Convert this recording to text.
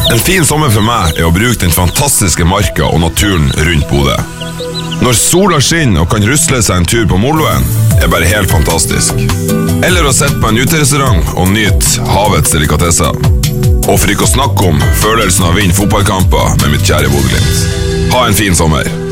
En fin sommer for meg å bruke den fantastiske marka og naturen rundt Bodø. Når sola skinner og kan rusle seg en tur på Moloen, bare helt fantastisk. Eller å sette på en uterestaurant og nyte havets delikatesser. Og for ikke å snakke om følelsen av å vinne fotballkamper med mitt kjære Bodø Glimt. Ha en fin sommer.